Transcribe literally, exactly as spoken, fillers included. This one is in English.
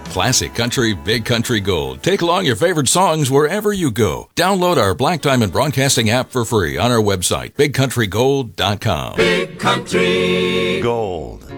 Classic country, big country gold. Take along your favorite songs wherever you go. Download our Black Diamond Broadcasting app for free on our website, big country gold dot com. Big Country Gold.